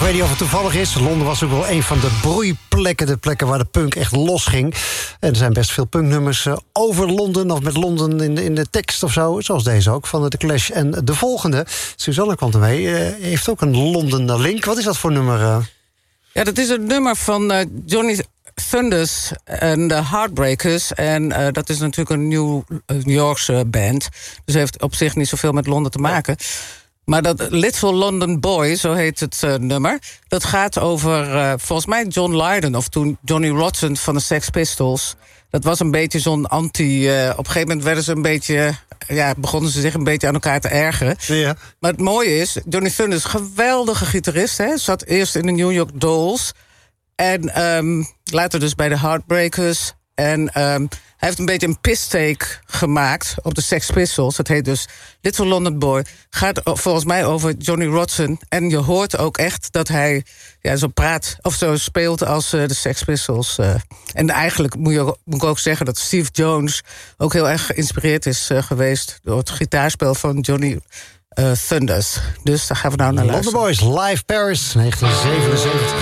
weet niet of het toevallig is. Londen was ook wel een van de broeiplekken. De plekken waar de punk echt losging. En er zijn best veel punknummers over Londen. Of met Londen in de tekst of zo. Zoals deze ook, van The Clash. En de volgende, Suzanne kwam ermee, heeft ook een Londen link. Wat is dat voor nummer? Ja, dat is een nummer van Johnny Thunders en de Heartbreakers. En dat is natuurlijk een New Yorkse band. Dus heeft op zich niet zoveel met Londen te maken. Maar dat Little London Boy, zo heet het nummer, dat gaat over volgens mij John Lydon of toen Johnny Rotten van de Sex Pistols. Dat was een beetje zo'n anti... op een gegeven moment werden ze een beetje... begonnen ze zich een beetje aan elkaar te ergeren. Ja. Maar het mooie is, Johnny Thunders, geweldige gitarist. Hè, zat eerst in de New York Dolls. En later dus bij de Heartbreakers. En hij heeft een beetje een piss-take gemaakt op de Sex Pistols. Dat heet dus Little London Boy. Gaat volgens mij over Johnny Rotten. En je hoort ook echt dat hij zo praat of zo speelt als de Sex Pistols. En eigenlijk moet ik ook zeggen dat Steve Jones ook heel erg geïnspireerd is geweest door het gitaarspel van Johnny Thunders. Dus daar gaan we nou naar luisteren. London Boys, Live Paris, 1977.